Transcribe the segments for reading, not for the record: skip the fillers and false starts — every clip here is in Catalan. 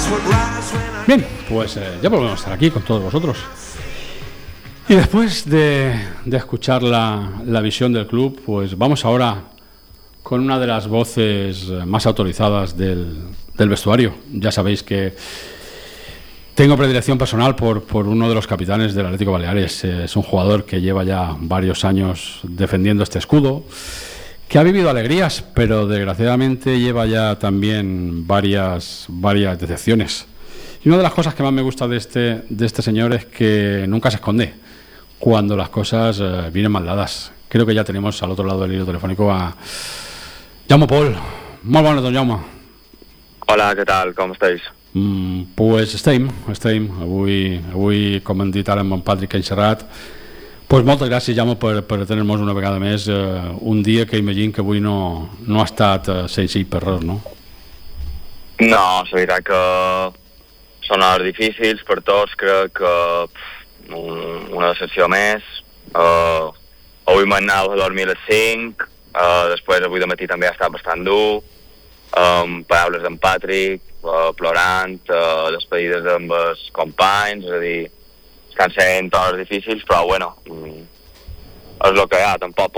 Bien, pues ya volvemos a estar aquí con todos vosotros. Y después de escuchar la visión del club, pues vamos ahora con una de las voces más autorizadas del vestuario. Ya sabéis que tengo predilección personal por uno de los capitanes del Atlético Baleares. Es un jugador que lleva ya varios años defendiendo este escudo, que ha vivido alegrías, pero desgraciadamente lleva ya también varias decepciones. Y una de las cosas que más me gusta de este señor es que nunca se esconde cuando las cosas vienen mal dadas. Creo que ya tenemos al otro lado del hilo telefónico a Jaume Pol. Molt bona, don Jaume. Hola, què tal? Com estàs? Pues estem. Avui, com hem dit ara amb en Patrick Enxerrat, pues moltes gràcies, Jaume, per tenir-nos una vegada més un dia que imagino que avui no ha estat senzill per res, no? No, és veritat que són hores difícils per tots, crec que una decepció més. Avui m'anava a dormir a les 5, després avui de matí també ha estat bastant dur, paraules d'en Patrick, plorant, despedides amb els companys, és a dir, estan sent hores difícils, però bueno, és el que hi ha, tampoc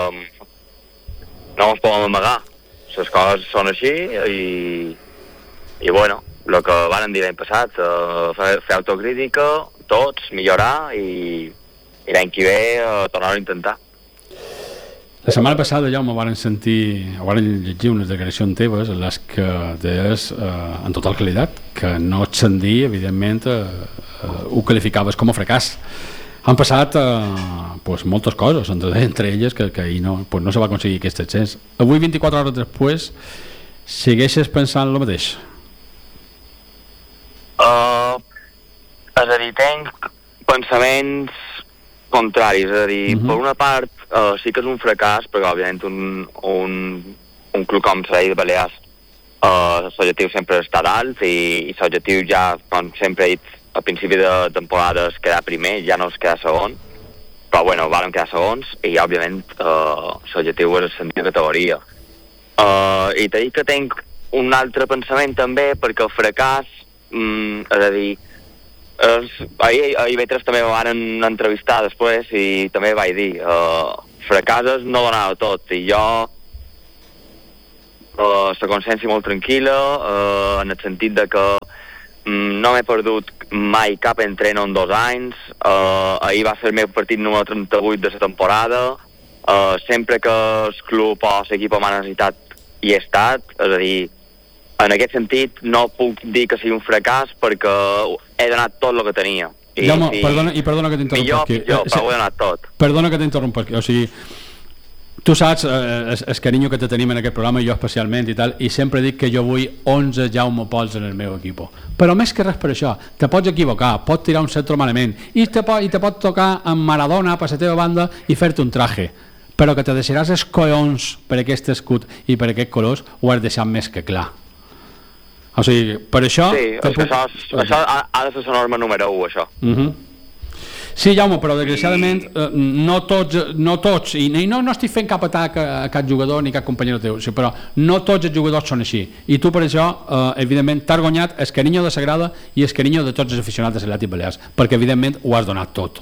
no ens podem amagar, les coses són així i bueno, el que van dir l'any passat, fer autocrítica, tots, millorar i l'any que ve tornar a intentar. La setmana passada, Jaume, varen llegir unes declaracions teves en les que deies, en total claritat, que no ascendir, evidentment, ho qualificaves com a fracàs. Han passat pues, moltes coses, entre elles que ahir no se va aconseguir aquest ascens. Avui, 24 hores després, segueixes pensant el mateix? És a dir, tenc pensaments contraris, és a dir, per una part sí que és un fracàs, perquè òbviament un club com Sabadell de Balears l'objectiu sempre està dalt i l'objectiu ja, com sempre he dit al principi de temporada, és quedar primer, ja no és quedar segon, però bueno, vàrem quedar segons i òbviament l'objectiu és ascendir de categoria. I t'he dit que tenc un altre pensament també, perquè el fracàs, és a dir, ahir vetres també me van entrevistar després i també vaig dir fracàs és no donar tot i jo la consciència molt tranquil·la en el sentit de que no m'he perdut mai cap entreno en 2 anys, ahir va ser el meu partit número 38 de la temporada, sempre que el club o l'equip m'ha necessitat hi he estat, és a dir, en aquest sentit no puc dir que sigui un fracàs perquè he donat tot el que tenia. Jaume, perdona que t'interrompi. Millor, però ho he donat tot. Perdona que t'interrompi, o sigui, tu saps el carinyo que te tenim en aquest programa i jo especialment i tal, i sempre dic que jo vull 11 Jaume Pols en el meu equip. Però més que res per això, te pots equivocar, pots tirar un centre malament i te pot tocar amb Maradona per la teva banda i fer-te un traje, però que te deixaràs els collons per aquest escut i per aquests colors ho has deixat més que clar. O sigui, per això... Sí, això ha de ser la norma número 1, això. Sí, Jaume, però desgraciadament no tots, i no estic fent cap atac a cap jugador ni cap companyero teu, però no tots els jugadors són així, i tu per això evidentment t'has guanyat el carinyo de Sagrada i el carinyo de tots els aficionats de l'Atlètic Balears, perquè evidentment ho has donat tot.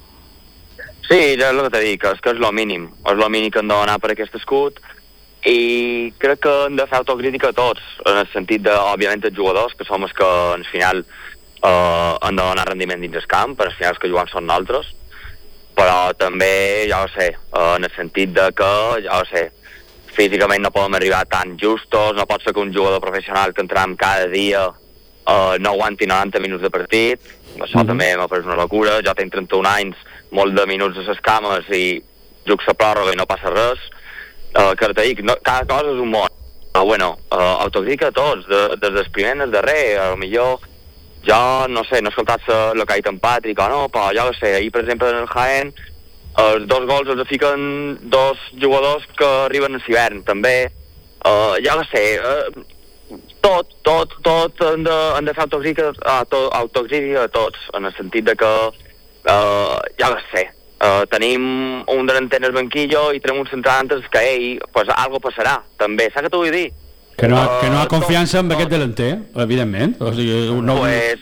Sí, és el que t'he dit, que és el mínim que hem de donar per aquest escut, i crec que hem de fer autocrítica a tots, en el sentit de, òbviament, els jugadors, que som els que, al final, han de donar rendiment dins el camp, per al final els que juguen són nosaltres, però també, ja ho sé, en el sentit de que, ja ho sé, físicament no podem arribar tan justos, no pot ser que un jugador professional que entrem cada dia no aguanti 90 minuts de partit, això també m'ha pareix una locura, jo tinc 31 anys, molt de minuts a les cames i jugs a pròrroga i no passa res, que t'he dit, cada cosa és un món, però bueno, autocrítica a tots, des del primer al darrer, millor jo no sé, no he escoltat el que ha dit en Patrick o no, però jo sé, ahir per exemple en el Jaén els 2 gols els fiquen 2 jugadors que arriben a l'hivern també, jo sé, tot han de fer autocrítica a tots, en el sentit de que jo sé, tenim un delanter en el banquillo i tenim un central antes que ell, pues algo passarà també, saps què t'ho vull dir? Que no ha confiança en aquest delanter, evidentment. O sigui, pues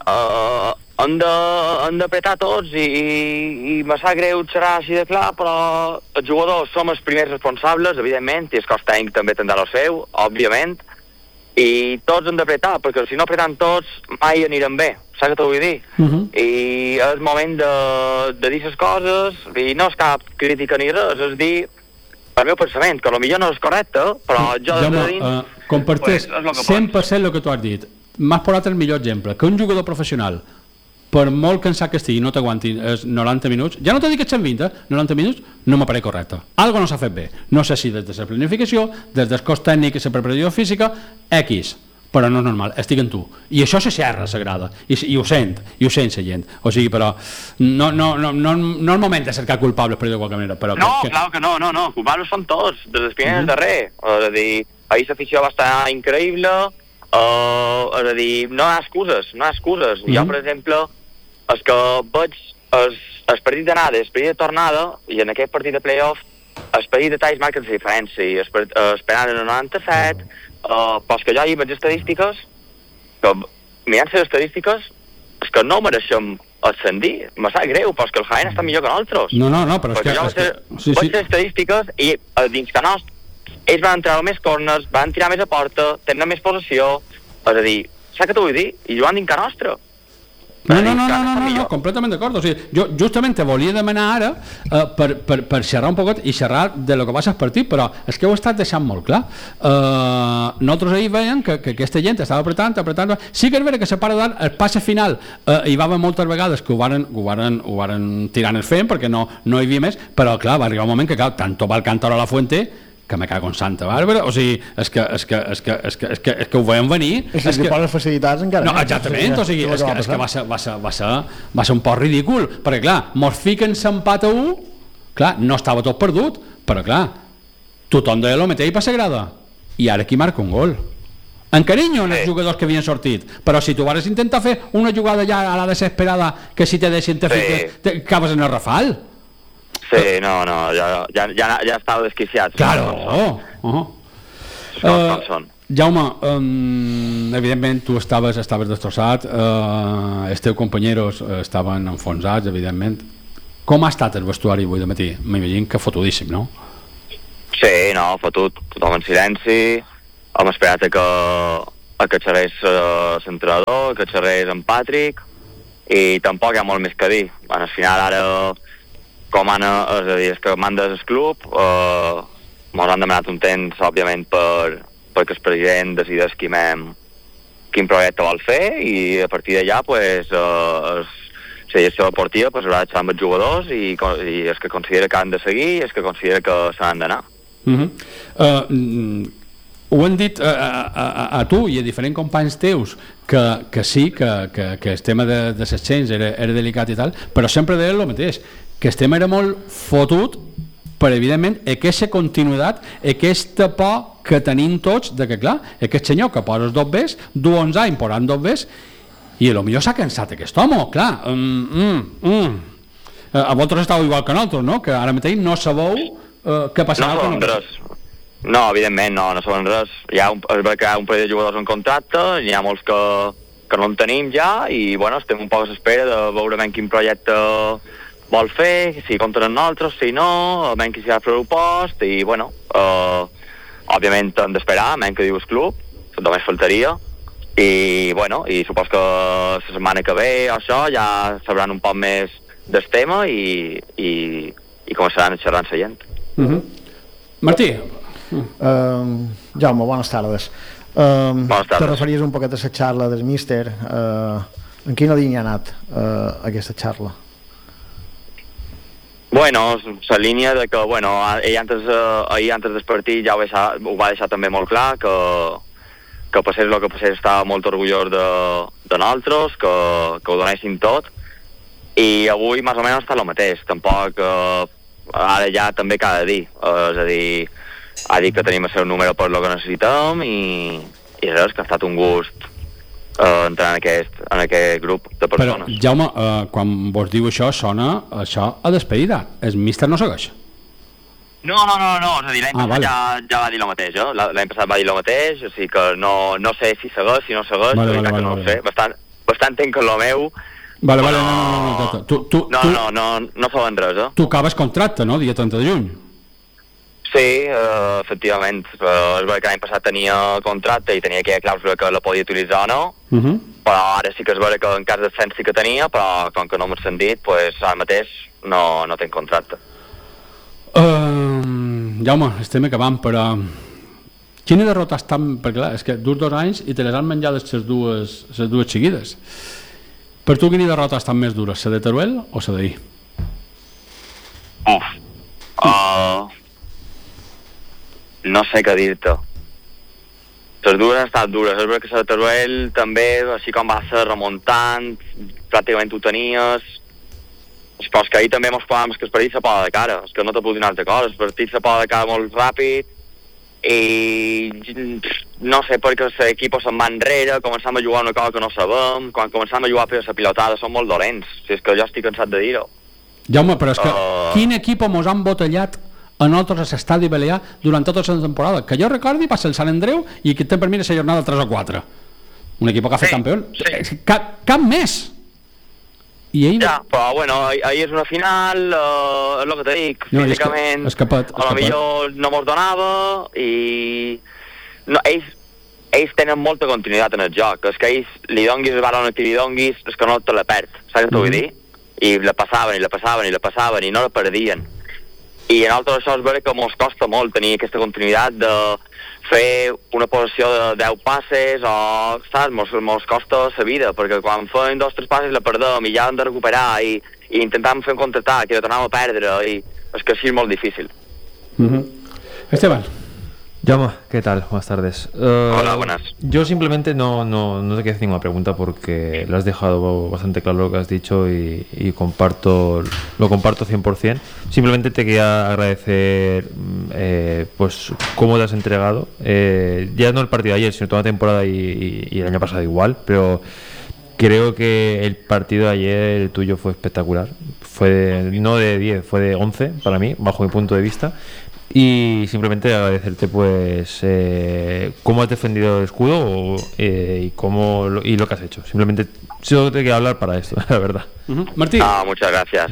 han d'apretar tots i me sap greu xerrar així de clar, però els jugadors som els primers responsables, evidentment, i el cos tècnic també tindrà el seu, òbviament, i tots han d'apretar, perquè si no apretant tots mai anirem bé, saps què t'ho vull dir? I és moment de dir les coses, i no és cap crítica ni res, és dir el meu pensament, que potser no és correcte, però jo des de dins... comparteix 100% el que tu has dit. M'has posat el millor exemple, que un jugador professional, per molt cansat que estigui, no t'aguanti 90 minuts, ja no t'ho dic que 120, 90 minuts, no m'apareix correcte. Algo no s'ha fet bé. No sé si des de la planificació, des del cos tècnic i la preparació física, X, però no és normal, estic en tu. I això se xerra, s'agrada, i ho sent la gent. O sigui, però no és moment de cercar culpables, per dir de qualque manera. Però no, clar que no, culpables són tots, des dels primers al darrer. És a dir, ahir l'afició va estar increïble, és a dir, no hi ha excuses. Jo, per exemple, és que veig el partit d'anada i el partit de tornada, i en aquest partit de playoff, el partit de talls marca la diferència, el penal en el 97, però és que jo ahir veig estadístiques, que mirant les estadístiques, és que no mereixem ascendir, me sap greu, però és que el Jaén està millor que nosaltres. No, però és que... Vaig les estadístiques i dins que no, ells van entrar més corners, van tirar més a porta, tenen més possessió, és a dir, saps què t'ho vull dir? I jugant dins que nostre. No, completament d'acord. O sigui, jo justament te volia demanar ara per xerrar un poquet i xerrar de lo que passa al partit, però és que ho he estat deixant molt clar. Nosaltres ahir veiem que aquesta gent estava apretant. Sí que és vera que se para dar el passe final, hi va haver moltes vegades que ho varen tirant el fem perquè no hi havia més, però clar, va arribar un moment que tanto va el Cantor a la Fuente que me cago en Santa Bàrbara, o sigui, és que ho veiem venir. És que poses facilitats encara. No, exactament, o sigui, és que va ser un poc ridícul, perquè clar, mos fiquen l'empat a 1, clar, no estava tot perdut, però clar, tothom deia el mateix per Sagrada, i ara aquí marca un gol. En carinyo en els jugadors que havien sortit, però si tu vas intentar fer una jugada ja a la desesperada, que si te deixen acabes en el Rafal. Sí, no, ja estava desquiciat. Claro. Jaume, evidentment tu estaves destrossat, els teus companyeros estaven enfonsats, evidentment. Com ha estat el vestuari avui de matí? M'imagino que fotudíssim, no? Sí, no, fotut, tothom en silenci. Hem esperat que xerrés l'entrenador, que xerrés en Patrick, i tampoc hi ha molt més que dir. Al final ara... com és a dir, és que mandes el club, ens han demanat un temps, òbviament, perquè el president decideix quin projecte vol fer, i a partir d'allà, pues, la direcció deportiva haurà de xerrar amb els jugadors i els que considera que han de seguir i els que considera que s'han d'anar. Ho han dit a tu i a diferents companys teus que sí, que el tema de l'ascens era delicat i tal, però sempre deien el mateix, que el tema era molt fotut per, evidentment, aquesta continuïtat, aquesta por que tenim tots de que, clar, aquest senyor que posa els 2 bes, du 11 anys posant 2 bes, i potser s'ha cansat aquest home, clar. A vosaltres estàu igual que nosaltres, no? Que ara mateix no sabeu què passarà. No sabem res. No, evidentment, no sabem res. Hi ha un parell de jugadors en contracte, hi ha molts que no en tenim ja, i bueno, estem un poc a l'espera de veure ben quin projecte vol fer, si compten amb nosaltres, si no, ben qui s'hi ha propost, i bueno, òbviament hem d'esperar, ben que diu el club, només faltaria, i bueno, i supos que la setmana que ve això ja sabran un poc més del tema i començaran a xerrar amb la gent. Martí. Jaume, bones tardes. Te referies un poquet a la xarla del míster. En quina línia ha anat aquesta xarla? Bueno, la línia de que, bueno, ahir antes del partit ja ho va deixar també molt clar, que passés el que passés estava molt orgullós de nosaltres, que ho donessin tot, i avui més o menys està el mateix. Tampoc, ara ja també que ha de dir, és a dir, ha dit que tenim el seu número per lo que necessitem, i res, que ha estat un gust entrar en aquest grup de persones. Però, Jaume, quan vos diu això, sona això a despedida. El míster no segueix? No, és a dir, l'any passat ja va dir el mateix, l'any passat va dir el mateix, o sigui que no sé si segueix, si no segueix, no ho sé, bastant tenc el meu. Vale, no saben res, Tu acabes contracte, no?, dia 30 de juny. Sí, efectivament, és veritat que l'any passat tenia contracte i tenia aquella clàusula que la podia utilitzar o no, però ara sí que és veritat que en cas d'ascens sí que tenia, però com que no m'he sentit, doncs ara mateix no tinc contracte. Jaume, estem acabant, però quina derrota estan... Perquè clar, és que durs 2 anys i te les han menjat les dues seguides. Per tu quina derrota estan més dures, la de Teruel o la d'ahir? No sé què dir-te. Les dues han estat dures, és veritat que la de Teruel també, així com va ser remuntant, pràcticament ho tenies. Però és que ahir també mos posàvem que el partit se posa de cara, és que no te puc dir una altra cosa, el partit se posa de cara molt ràpid i no sé, perquè l'equip se'n va enrere, començam a jugar una cosa que no sabem, quan començam a jugar per la pilotada som molt dolents, si és que jo estic cansat de dir-ho. Jaume, però és que quin equip mos han botellat a nosaltres a l'estadi Balear durant tota la temporada? Que jo recordi va ser el Sant Andreu i que té per mi la jornada 3 o 4. Un equip que ha fet campió. Sí. Cap més! Ja, però bueno, ahir és una final, és el que te dic, físicament, a lo millor no mos donava i ells tenen molta continuïtat en el joc, és que ells li donguis el balon que li donguis, és que no te la perd, saps què t'ho vull dir? I la passaven i no la perdien. I en altres això és vera que mos costa molt tenir aquesta continuïtat de fer una posició de 10 passes o, saps, mos costa la vida, perquè quan fem 2 o 3 passes la perdem i ja hem de recuperar i intentam fer un contraatac i la tornem a perdre i és que així és molt difícil. Esteban. Jaume, ¿qué tal? Buenas tardes. Hola, buenas. Yo simplemente no te quiero hacer ninguna pregunta porque lo has dejado bastante claro lo que has dicho y lo comparto 100%. Simplemente te quería agradecer pues cómo te has entregado. Ya no el partido de ayer, sino toda la temporada y el año pasado igual, pero creo que el partido de ayer el tuyo fue espectacular. No de 10, fue de 11 para mí, bajo mi punto de vista. Y simplemente agradecerte pues cómo has defendido el escudo y lo que has hecho. Simplemente solo te quiero hablar para esto, la verdad. Martín. Muchas gracias.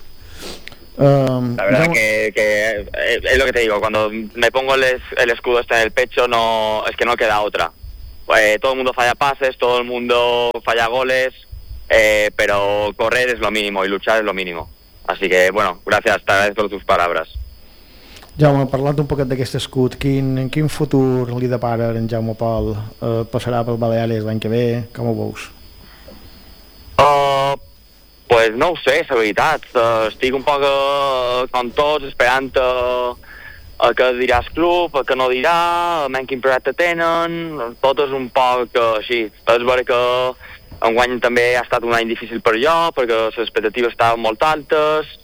La verdad que es lo que te digo, cuando me pongo el escudo en el pecho es que no queda otra. Todo el mundo falla pases, todo el mundo falla goles, pero correr es lo mínimo y luchar es lo mínimo. Así que bueno, gracias, te agradezco por tus palabras. Jaume, parlant un poquet d'aquest escut, en quin futur li depara en Jaume Pol? Passarà pel Baleares l'any que ve? Com ho veus? Pues no ho sé, la veritat. Estic un poc com tots, esperant a què dirà el club, a què no dirà, a quin projecte tenen, tot és un poc així. És vera que enguany també ha estat un any difícil per jo, perquè les expectatives estaven molt altes,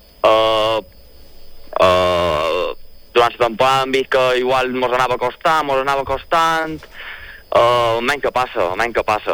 durant la temporada hem vist que igual mos anava costant, menys que passa.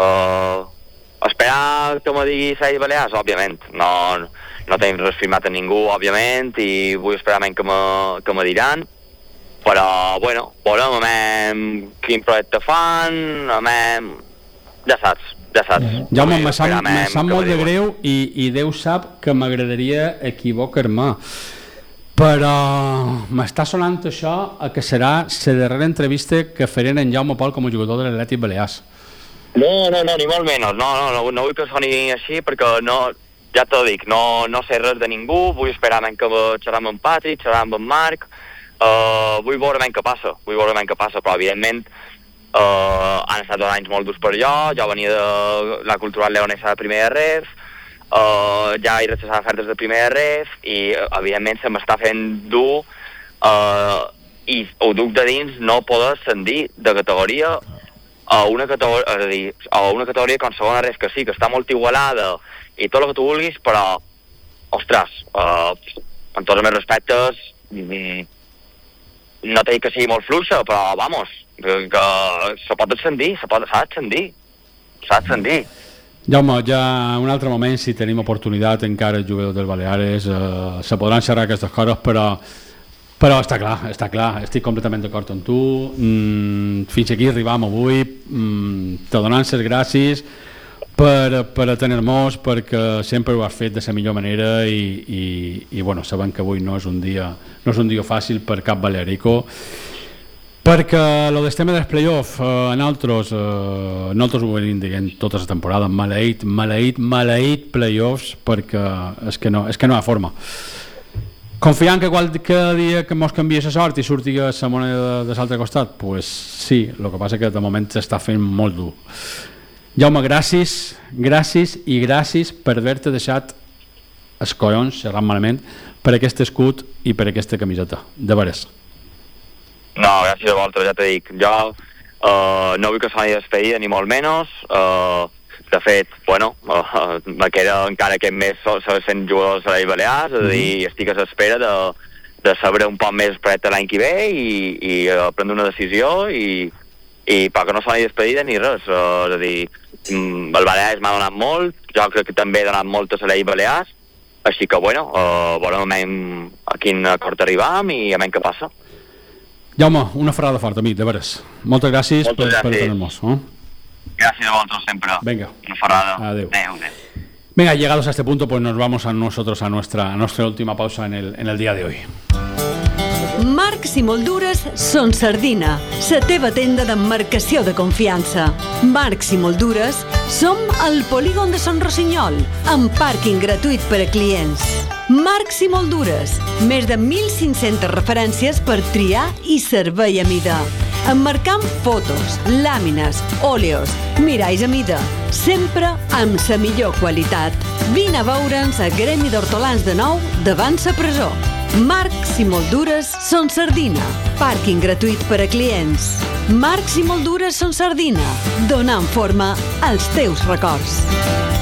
Esperar que me digui Sergi Balears, òbviament, no tenim res firmat a ningú, òbviament, i vull esperar menys que me diran, però, bueno, veurem quin projecte fan, ja saps. Jaume, me sap molt de greu i Déu sap que m'agradaria equivocar-me, però m'està sonant això que serà la darrera entrevista que farem en Jaume Pol com a jugador de l'Atlètic Balears. No, ni molt menys, no vull que soni així perquè ja t'ho dic, no sé res de ningú, vull esperar que xerrar amb en Patrick, xerrar amb en Marc, vull veure què passa, però evidentment han estat 2 anys molt durs per jo venia de la cultural leonesa de primer ref, ja he rechazat ofertes de primer ref i evidentment se m'està fent dur i ho duc de dins no poder ascendir de categoria a una categoria, és a dir, a una categoria com segona ref que sí, que està molt igualada i tot el que tu vulguis, però ostres, amb tots els meus respectes no t'he dit que sigui molt fluixa, però vamos, que se pot ascendir, s'ha d'ascendir. Jaume, ja en un altre moment, si tenim oportunitat encara els jugadors del Baleares se podran xerrar aquestes coses, però Però està clar, estic completament d'acord amb tu. Fins aquí arribam avui, te donant les gràcies per tenir-nos, perquè sempre ho has fet de la millor manera i bueno, sabem que avui no és un dia fàcil per cap balearico, perquè el tema dels play-off nosaltres ho venim dient tota la temporada, maleït play-offs, perquè és que no hi ha forma. Confiant que cada dia que mos canvia la sort i surti la moneda de l'altre costat, pues sí, el que passa que de moment s'està fent molt dur. Jaume, gràcies per haver-te deixat els collons, xerrant malament, per aquest escut i per aquesta camiseta, de veres. No, gràcies a vosaltres, ja t'he dit. Jo no vull que s'hagi despedida, ni molt menys. De fet, bueno, me queda encara aquest mes sent jugador de les Balears, és a dir, estic a l'espera de saber un poc més per l'any que ve i prendre una decisió i perquè no s'hagi despedida ni res. És a dir, el Balears m'ha donat molt, jo crec que també he donat molt a les Balears, així que, bueno, veurem a quin acord arribam i a veure què passa. Jaume, una ferrada forta, amic, de veres. Moltes gràcies per tenir-nos. Gracias a vosotros siempre. Venga. Una farada. Adeu. Venga, llegados a este punto, pues nos vamos a nuestra última pausa en el día de hoy. Marcs i Moldures són Sardina, la teva tenda d'emmarcació de confiança. Marcs i Moldures som al polígon de Sant Rossinyol, amb pàrquing gratuït per a clients. Marcs i Moldures, més de 1.500 referències per triar i servei a mida. Emmarcant fotos, làmines, òleos, miralls a mida, sempre amb la millor qualitat. Vine a veure'ns a Gremi d'Hortolans de Nou, davant la presó. Marcs i Moldures són Sardina. Pàrquing gratuït per a clients. Marcs i Moldures són Sardina. Donant forma als teus records.